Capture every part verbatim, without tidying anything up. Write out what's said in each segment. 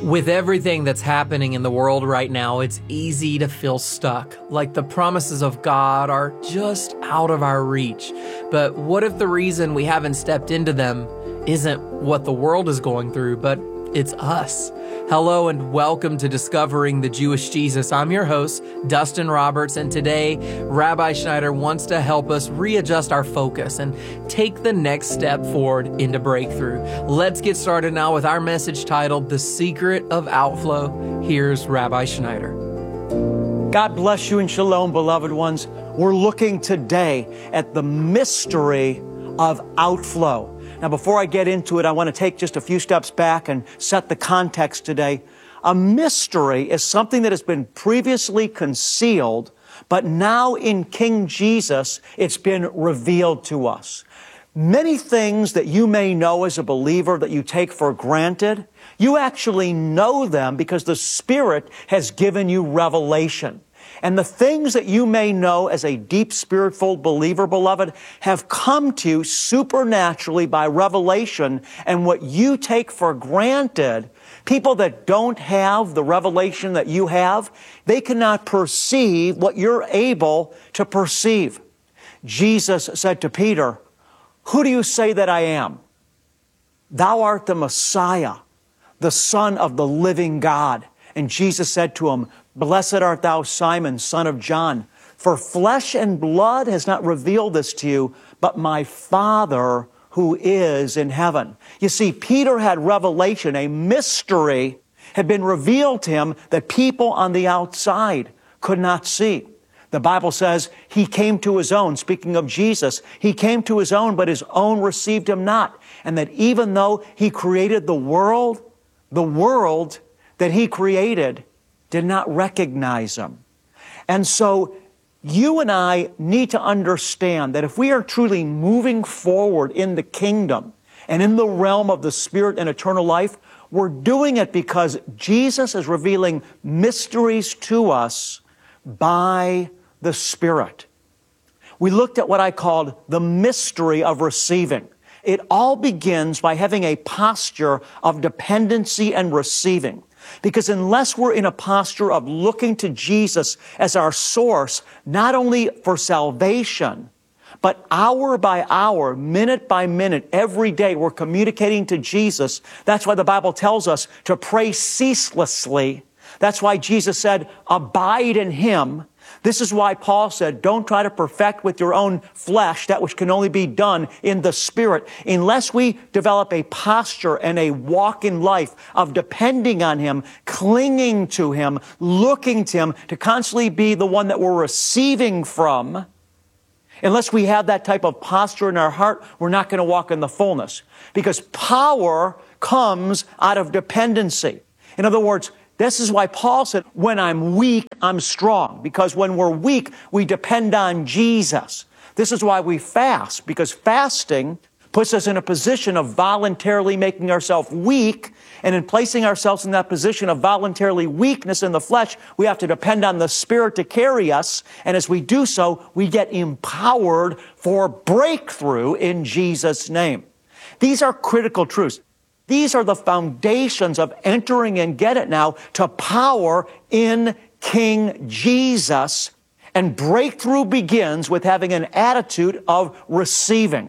With everything that's happening in the world right now, it's easy to feel stuck, like the promises of God are just out of our reach. But what if the reason we haven't stepped into them isn't what the world is going through, but it's us? Hello and welcome to Discovering the Jewish Jesus. I'm your host, Dustin Roberts, and today Rabbi Schneider wants to help us readjust our focus and take the next step forward into breakthrough. Let's get started now with our message titled, The Secret of Outflow. Here's Rabbi Schneider. God bless you and shalom, beloved ones. We're looking today at the mystery of outflow. Now, before I get into it, I want to take just a few steps back and set the context today. A mystery is something that has been previously concealed, but now in King Jesus, it's been revealed to us. Many things that you may know as a believer that you take for granted, you actually know them because the Spirit has given you revelation. And the things that you may know as a deep spirit-filled believer, beloved, have come to you supernaturally by revelation. And what you take for granted, people that don't have the revelation that you have, they cannot perceive what you're able to perceive. Jesus said to Peter, "Who do you say that I am?" "Thou art the Messiah, the Son of the living God." And Jesus said to him, "Blessed art thou, Simon, son of John, for flesh and blood has not revealed this to you, but my Father who is in heaven." You see, Peter had revelation, a mystery had been revealed to him that people on the outside could not see. The Bible says he came to his own, speaking of Jesus, he came to his own, but his own received him not. And that even though he created the world, the world that he created did not recognize him. And so you and I need to understand that if we are truly moving forward in the kingdom and in the realm of the Spirit and eternal life, we're doing it because Jesus is revealing mysteries to us by the Spirit. We looked at what I called the mystery of receiving. It all begins by having a posture of dependency and receiving. Because unless we're in a posture of looking to Jesus as our source, not only for salvation, but hour by hour, minute by minute, every day, we're communicating to Jesus. That's why the Bible tells us to pray ceaselessly. That's why Jesus said, abide in Him. This is why Paul said, don't try to perfect with your own flesh that which can only be done in the Spirit. Unless we develop a posture and a walk in life of depending on Him, clinging to Him, looking to Him, to constantly be the one that we're receiving from, unless we have that type of posture in our heart, we're not going to walk in the fullness. Because power comes out of dependency. In other words, this is why Paul said, when I'm weak, I'm strong. Because when we're weak, we depend on Jesus. This is why we fast, because fasting puts us in a position of voluntarily making ourselves weak. And in placing ourselves in that position of voluntarily weakness in the flesh, we have to depend on the Spirit to carry us. And as we do so, we get empowered for breakthrough in Jesus' name. These are critical truths. These are the foundations of entering, and get it now, to power in King Jesus. And breakthrough begins with having an attitude of receiving.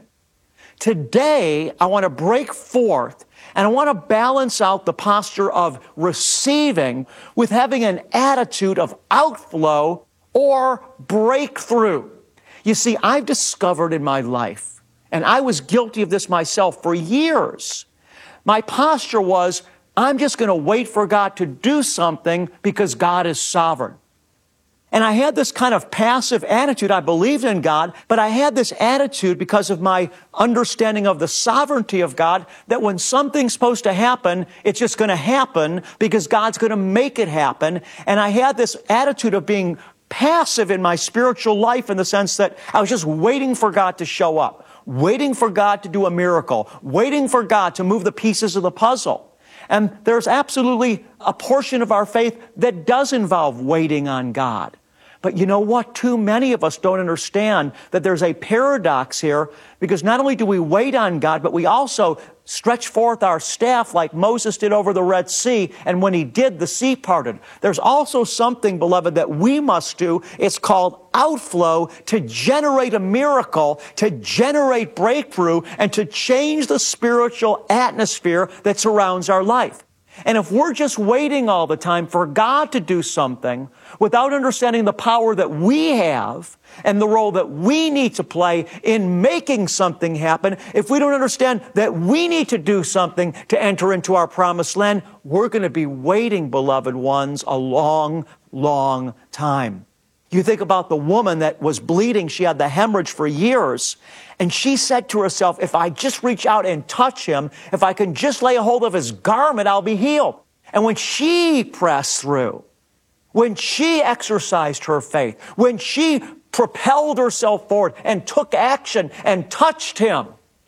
Today, I want to break forth, and I want to balance out the posture of receiving with having an attitude of outflow or breakthrough. You see, I've discovered in my life, and I was guilty of this myself for years, my posture was, I'm just going to wait for God to do something because God is sovereign. And I had this kind of passive attitude. I believed in God, but I had this attitude because of my understanding of the sovereignty of God, that when something's supposed to happen, it's just going to happen because God's going to make it happen. And I had this attitude of being passive in my spiritual life in the sense that I was just waiting for God to show up, waiting for God to do a miracle, waiting for God to move the pieces of the puzzle. And there's absolutely a portion of our faith that does involve waiting on God. But you know what? Too many of us don't understand that there's a paradox here, because not only do we wait on God, but we also stretch forth our staff like Moses did over the Red Sea, and when he did, the sea parted. There's also something, beloved, that we must do. It's called outflow, to generate a miracle, to generate breakthrough, and to change the spiritual atmosphere that surrounds our life. And if we're just waiting all the time for God to do something without understanding the power that we have and the role that we need to play in making something happen, if we don't understand that we need to do something to enter into our promised land, we're going to be waiting, beloved ones, a long, long time. You think about the woman that was bleeding. She had the hemorrhage for years. And she said to herself, if I just reach out and touch him, if I can just lay a hold of his garment, I'll be healed. And when she pressed through, when she exercised her faith, when she propelled herself forward and took action and touched him,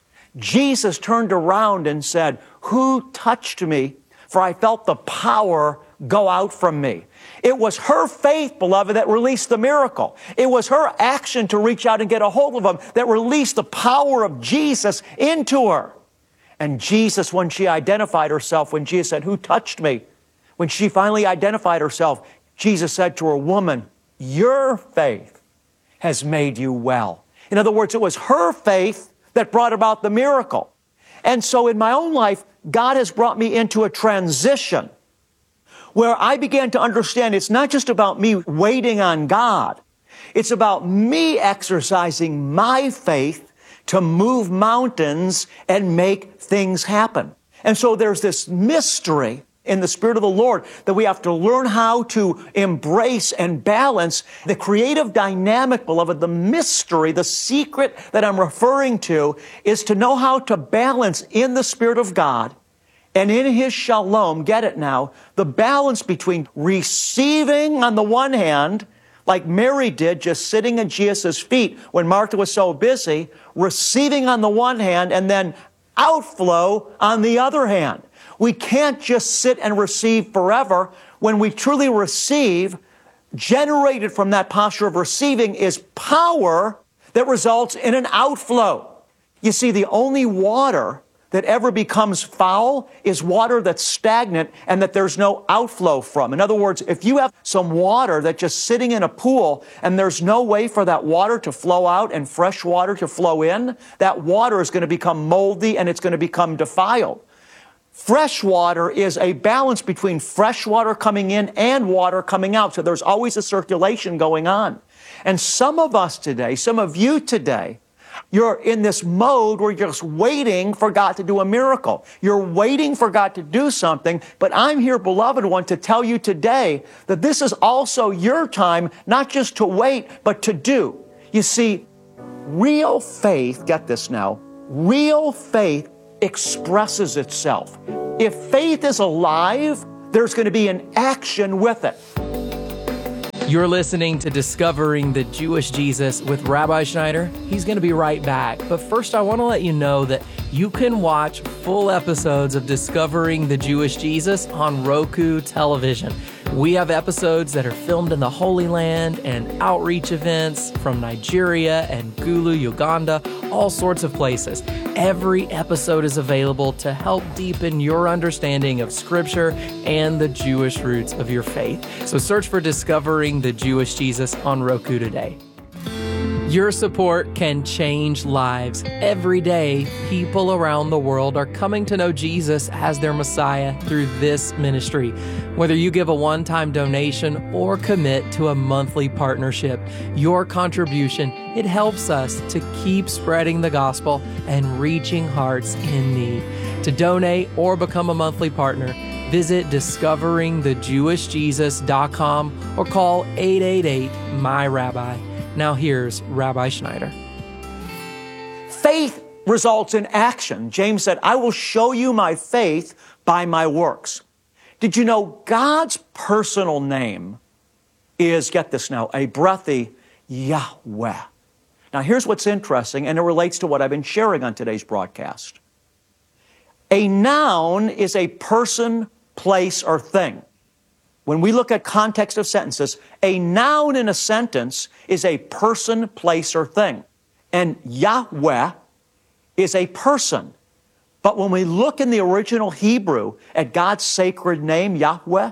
Jesus turned around and said, who touched me? For I felt the power go out from me. It was her faith, beloved, that released the miracle. It was her action to reach out and get a hold of him that released the power of Jesus into her. And Jesus, when she identified herself, when Jesus said, who touched me? When she finally identified herself, Jesus said to her, woman, your faith has made you well. In other words, it was her faith that brought about the miracle. And so in my own life, God has brought me into a transition where I began to understand it's not just about me waiting on God. It's about me exercising my faith to move mountains and make things happen. And so there's this mystery in the Spirit of the Lord that we have to learn how to embrace and balance. The creative dynamic, beloved, the mystery, the secret that I'm referring to is to know how to balance in the Spirit of God and in His shalom, get it now, the balance between receiving on the one hand, like Mary did, just sitting at Jesus' feet when Martha was so busy, receiving on the one hand, and then outflow on the other hand. We can't just sit and receive forever. When we truly receive, generated from that posture of receiving is power that results in an outflow. You see, the only water that ever becomes foul is water that's stagnant and that there's no outflow from. In other words, if you have some water that's just sitting in a pool and there's no way for that water to flow out and fresh water to flow in, that water is going to become moldy and it's going to become defiled. Fresh water is a balance between fresh water coming in and water coming out. So there's always a circulation going on. And some of us today, some of you today, you're in this mode where you're just waiting for God to do a miracle. You're waiting for God to do something, but I'm here, beloved one, to tell you today that this is also your time, not just to wait, but to do. You see, real faith, get this now, real faith expresses itself. If faith is alive, there's going to be an action with it. You're listening to Discovering the Jewish Jesus with Rabbi Schneider. He's going to be right back. But first, I want to let you know that you can watch full episodes of Discovering the Jewish Jesus on Roku television. We have episodes that are filmed in the Holy Land and outreach events from Nigeria and Gulu, Uganda, all sorts of places. Every episode is available to help deepen your understanding of Scripture and the Jewish roots of your faith. So search for Discovering the Jewish Jesus on Roku today. Your support can change lives. Every day, people around the world are coming to know Jesus as their Messiah through this ministry. Whether you give a one-time donation or commit to a monthly partnership, your contribution, it helps us to keep spreading the gospel and reaching hearts in need. To donate or become a monthly partner, visit discovering the jewish jesus dot com or call eight eight eight, M Y Rabbi. Now here's Rabbi Schneider. Faith results in action. James said, I will show you my faith by my works. Did you know God's personal name is, get this now, a breathy Yahweh. Now here's what's interesting, and it relates to what I've been sharing on today's broadcast. A noun is a person, place, or thing. when we look at context of sentences, a noun in a sentence is a person, place, or thing. And Yahweh is a person. But when we look in the original Hebrew at God's sacred name, Yahweh,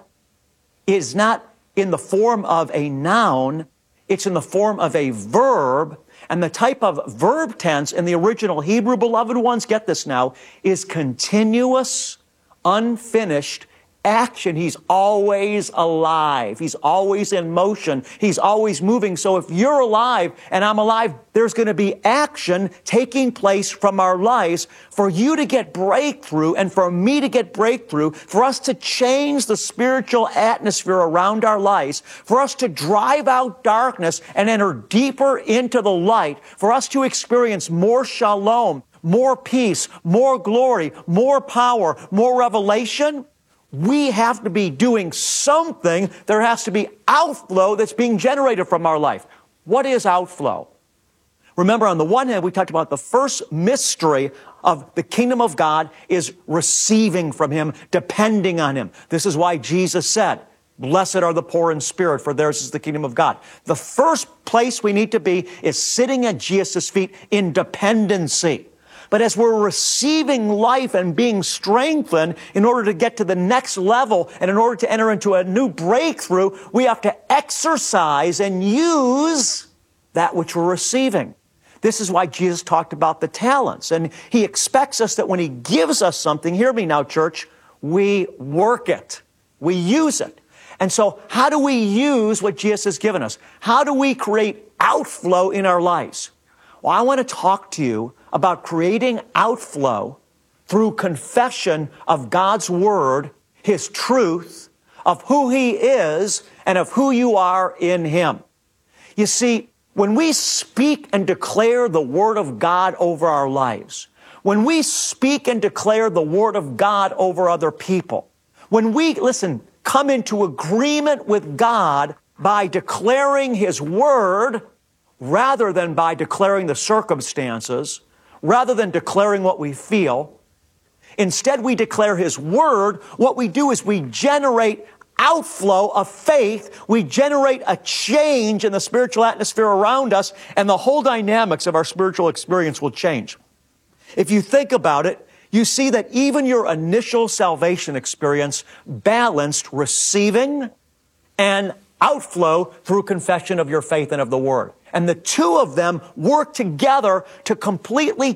it is not in the form of a noun, it's in the form of a verb. And the type of verb tense in the original Hebrew, beloved ones, get this now, is continuous, unfinished action. He's always alive. He's always in motion. He's always moving. So if you're alive and I'm alive, there's going to be action taking place from our lives for you to get breakthrough and for me to get breakthrough, for us to change the spiritual atmosphere around our lives, for us to drive out darkness and enter deeper into the light, for us to experience more shalom, more peace, more glory, more power, more revelation. We have to be doing something. There has to be outflow that's being generated from our life. What is outflow? Remember, on the one hand, we talked about the first mystery of the kingdom of God is receiving from Him, depending on Him. This is why Jesus said, blessed are the poor in spirit, for theirs is the kingdom of God. The first place we need to be is sitting at Jesus' feet in dependency. But as we're receiving life and being strengthened in order to get to the next level and in order to enter into a new breakthrough, we have to exercise and use that which we're receiving. This is why Jesus talked about the talents. And He expects us that when He gives us something, hear me now, church, we work it. We use it. And so how do we use what Jesus has given us? How do we create outflow in our lives? Well, I want to talk to you about creating outflow through confession of God's Word, His truth, of who He is, and of who you are in Him. You see, when we speak and declare the Word of God over our lives, when we speak and declare the Word of God over other people, when we, listen, come into agreement with God by declaring His Word, rather than by declaring the circumstances, rather than declaring what we feel, instead we declare His Word. What we do is we generate outflow of faith. We generate a change in the spiritual atmosphere around us, and the whole dynamics of our spiritual experience will change. If you think about it, you see that even your initial salvation experience balanced receiving and outflow through confession of your faith and of the Word. And the two of them work together to completely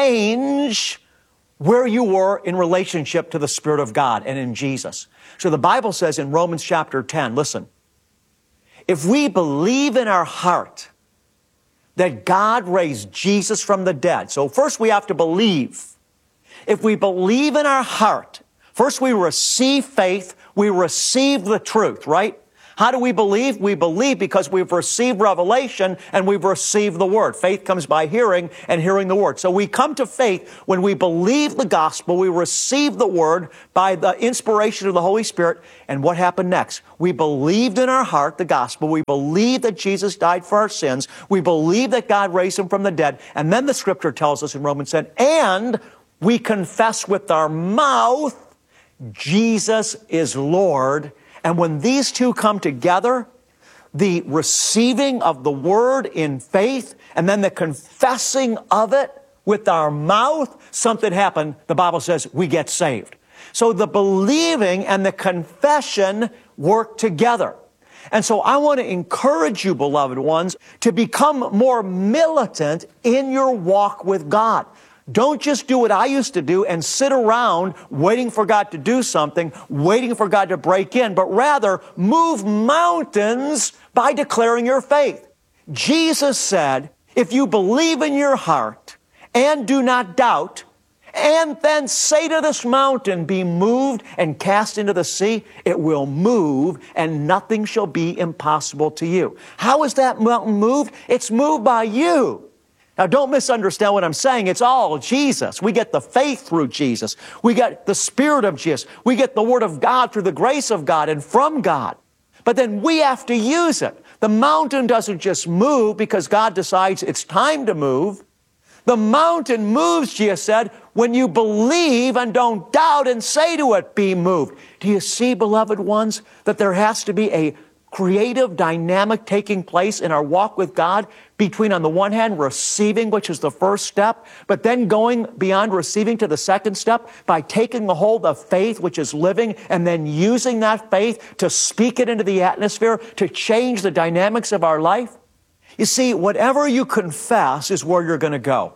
change where you were in relationship to the Spirit of God and in Jesus. So the Bible says in Romans chapter ten, listen, if we believe in our heart that God raised Jesus from the dead, so first we have to believe. If we believe in our heart, first we receive faith, we receive the truth, right? How do we believe? We believe because we've received revelation and we've received the Word. Faith comes by hearing and hearing the Word. So we come to faith when we believe the gospel, we receive the Word by the inspiration of the Holy Spirit. And what happened next? We believed in our heart the gospel. We believed that Jesus died for our sins. We believed that God raised Him from the dead. And then the Scripture tells us in Romans ten, and we confess with our mouth, Jesus is Lord. And when these two come together, the receiving of the Word in faith and then the confessing of it with our mouth, something happened. The Bible says we get saved. So the believing and the confession work together. And so I want to encourage you, beloved ones, to become more militant in your walk with God. Don't just do what I used to do and sit around waiting for God to do something, waiting for God to break in, but rather move mountains by declaring your faith. Jesus said, if you believe in your heart and do not doubt, and then say to this mountain, be moved and cast into the sea, it will move and nothing shall be impossible to you. How is that mountain moved? It's moved by you. Now, don't misunderstand what I'm saying. It's all Jesus. We get the faith through Jesus. We get the Spirit of Jesus. We get the Word of God through the grace of God and from God. But then we have to use it. The mountain doesn't just move because God decides it's time to move. The mountain moves, Jesus said, when you believe and don't doubt and say to it, be moved. Do you see, beloved ones, that there has to be a creative dynamic taking place in our walk with God between, on the one hand, receiving, which is the first step, but then going beyond receiving to the second step by taking a hold of faith, which is living, and then using that faith to speak it into the atmosphere to change the dynamics of our life? You see, whatever you confess is where you're going to go.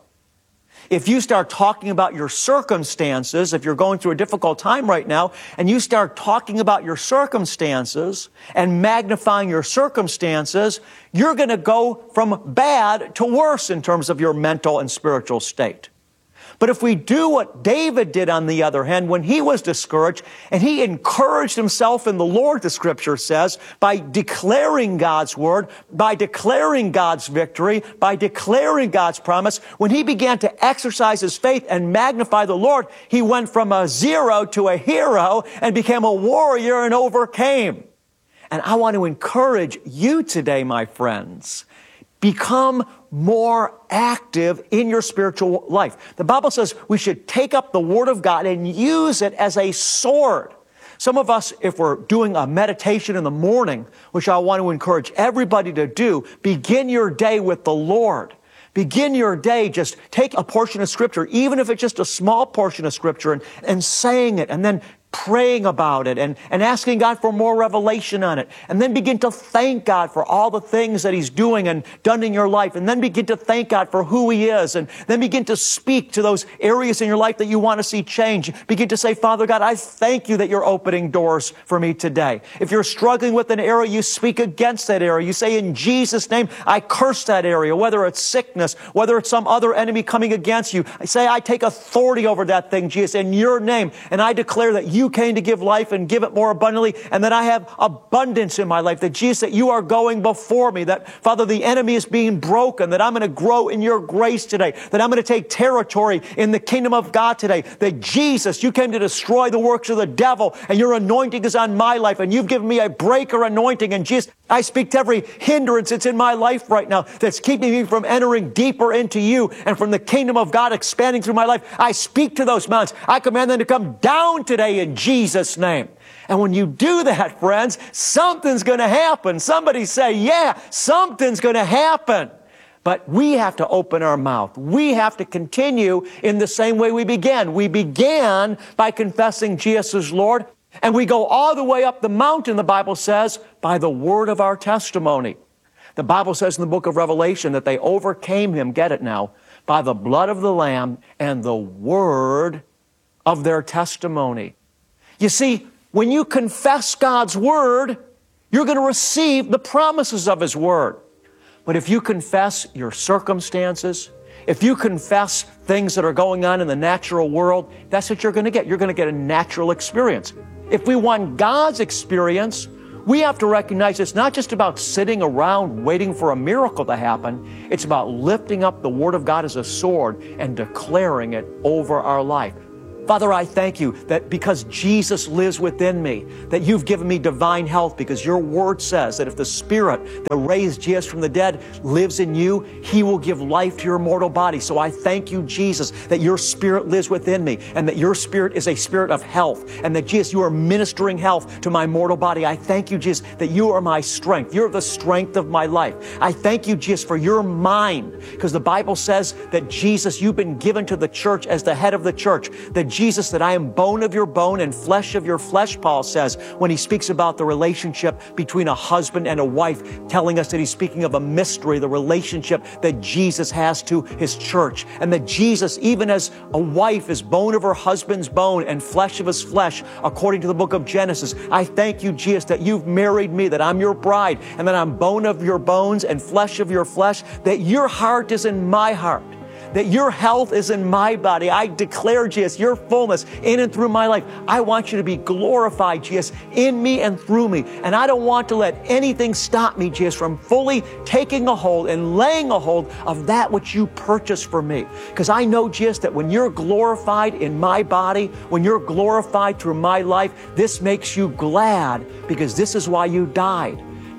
If you start talking about your circumstances, if you're going through a difficult time right now, and you start talking about your circumstances and magnifying your circumstances, you're going to go from bad to worse in terms of your mental and spiritual state. But if we do what David did, on the other hand, when he was discouraged, and he encouraged himself in the Lord, the Scripture says, by declaring God's word, by declaring God's victory, by declaring God's promise, when he began to exercise his faith and magnify the Lord, he went from a zero to a hero and became a warrior and overcame. And I want to encourage you today, my friends, become more active in your spiritual life. The Bible says we should take up the Word of God and use it as a sword. Some of us, if we're doing a meditation in the morning, which I want to encourage everybody to do, begin your day with the Lord. Begin your day, just take a portion of Scripture, even if it's just a small portion of Scripture, and, and saying it, and then praying about it and, and asking God for more revelation on it. And then begin to thank God for all the things that He's doing and done in your life. And then begin to thank God for who He is. And then begin to speak to those areas in your life that you want to see change. Begin to say, Father God, I thank you that you're opening doors for me today. If you're struggling with an area, you speak against that area. You say, in Jesus' name, I curse that area, whether it's sickness, whether it's some other enemy coming against you. I say, I take authority over that thing, Jesus, in your name. And I declare that you You came to give life and give it more abundantly, and that I have abundance in my life, that Jesus, that you are going before me, that Father, the enemy is being broken, that I'm going to grow in your grace today, that I'm going to take territory in the kingdom of God today, that Jesus, you came to destroy the works of the devil, and your anointing is on my life, and you've given me a breaker anointing, and Jesus, I speak to every hindrance that's in my life right now that's keeping me from entering deeper into you and from the kingdom of God expanding through my life. I speak to those mountains. I command them to come down today in Jesus' name. And when you do that, friends, something's going to happen. Somebody say, yeah, something's going to happen. But we have to open our mouth. We have to continue in the same way we began. We began by confessing Jesus as Lord. And we go all the way up the mountain, the Bible says, by the word of our testimony. The Bible says in the book of Revelation that they overcame him, get it now, by the blood of the Lamb and the word of their testimony. You see, when you confess God's word, you're going to receive the promises of His word. But if you confess your circumstances, if you confess things that are going on in the natural world, that's what you're going to get. You're going to get a natural experience. If we want God's experience, we have to recognize it's not just about sitting around waiting for a miracle to happen. It's about lifting up the Word of God as a sword and declaring it over our life. Father, I thank you that because Jesus lives within me, that you've given me divine health, because your word says that if the Spirit that raised Jesus from the dead lives in you, He will give life to your mortal body. So I thank you, Jesus, that your Spirit lives within me, and that your Spirit is a Spirit of health, and that, Jesus, you are ministering health to my mortal body. I thank you, Jesus, that you are my strength. You're the strength of my life. I thank you, Jesus, for your mind, because the Bible says that, Jesus, you've been given to the church as the head of the church, that Jesus, that I am bone of your bone and flesh of your flesh, Paul says, when he speaks about the relationship between a husband and a wife, telling us that he's speaking of a mystery, the relationship that Jesus has to his church. And that Jesus, even as a wife is bone of her husband's bone and flesh of his flesh, according to the book of Genesis, I thank you, Jesus, that you've married me, that I'm your bride, and that I'm bone of your bones and flesh of your flesh, that your heart is in my heart, that your health is in my body. I declare, Jesus, your fullness in and through my life. I want you to be glorified, Jesus, in me and through me. And I don't want to let anything stop me, Jesus, from fully taking a hold and laying a hold of that which you purchased for me. Because I know, Jesus, that when you're glorified in my body, when you're glorified through my life, this makes you glad, because this is why you died.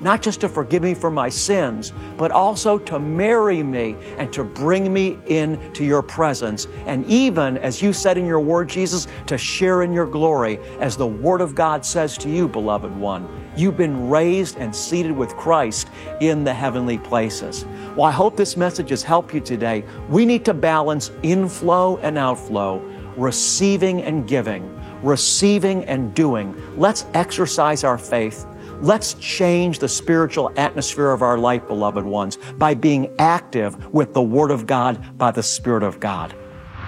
not just to forgive me for my sins, but also to marry me and to bring me into your presence. And even, as you said in your word, Jesus, to share in your glory, as the Word of God says to you, beloved one. You've been raised and seated with Christ in the heavenly places. Well, I hope this message has helped you today. We need to balance inflow and outflow, receiving and giving, receiving and doing. Let's exercise our faith. Let's change the spiritual atmosphere of our life, beloved ones, by being active with the Word of God, by the Spirit of God.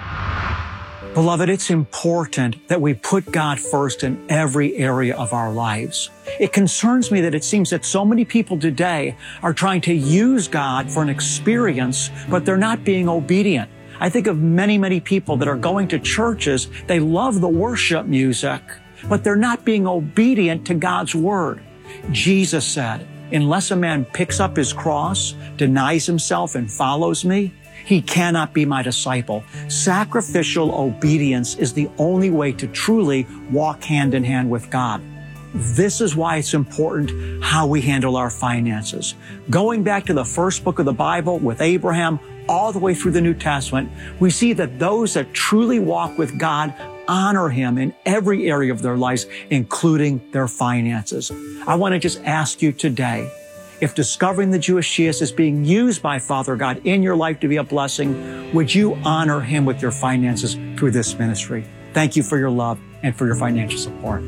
Beloved, it's important that we put God first in every area of our lives. It concerns me that it seems that so many people today are trying to use God for an experience, but they're not being obedient. I think of many, many people that are going to churches. They love the worship music, but they're not being obedient to God's Word. Jesus said, unless a man picks up his cross, denies himself, and follows me, he cannot be my disciple. Sacrificial obedience is the only way to truly walk hand in hand with God. This is why it's important how we handle our finances. Going back to the first book of the Bible with Abraham, all the way through the New Testament, we see that those that truly walk with God honor Him in every area of their lives, including their finances. I want to just ask you today, if discovering the Jewish Jesus is being used by Father God in your life to be a blessing, would you honor Him with your finances through this ministry? Thank you for your love and for your financial support.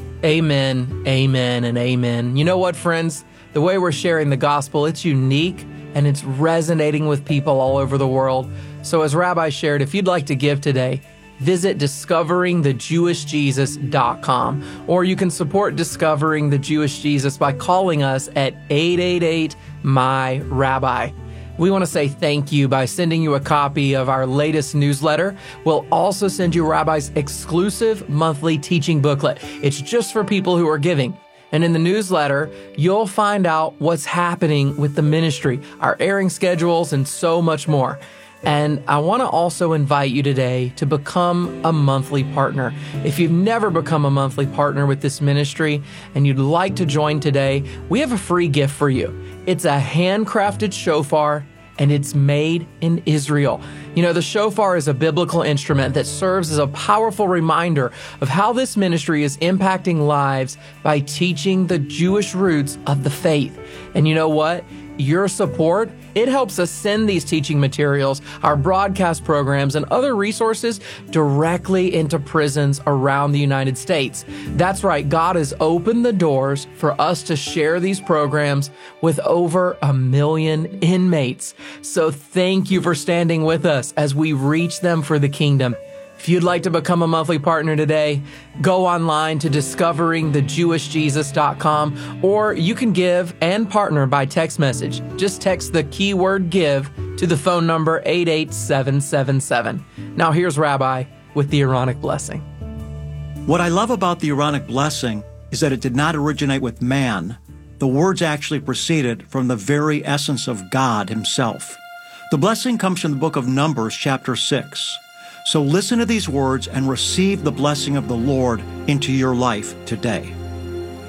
Amen, amen, and amen. You know what, friends? The way we're sharing the gospel, it's unique and it's resonating with people all over the world. So as Rabbi shared, if you'd like to give today, visit discovering the jewish jesus dot com, or you can support Discovering the Jewish Jesus by calling us at eight eight eight, M Y, Rabbi. We want to say thank you by sending you a copy of our latest newsletter. We'll also send you Rabbi's exclusive monthly teaching booklet. It's just for people who are giving. And in the newsletter, you'll find out what's happening with the ministry, our airing schedules, and so much more. And I want to also invite you today to become a monthly partner. If you've never become a monthly partner with this ministry and you'd like to join today, we have a free gift for you. It's a handcrafted shofar, and it's made in Israel. You know, the shofar is a biblical instrument that serves as a powerful reminder of how this ministry is impacting lives by teaching the Jewish roots of the faith. And you know what? Your support, it helps us send these teaching materials, our broadcast programs, and other resources directly into prisons around the United States. That's right, God has opened the doors for us to share these programs with over a million inmates. So thank you for standing with us as we reach them for the kingdom. If you'd like to become a monthly partner today, go online to discovering the jewish jesus dot com, or you can give and partner by text message. Just text the keyword give to the phone number eight eight seven seven seven. Now here's Rabbi with the Aaronic blessing. What I love about the Aaronic blessing is that it did not originate with man. The words actually proceeded from the very essence of God Himself. The blessing comes from the book of Numbers, chapter six. So listen to these words and receive the blessing of the Lord into your life today.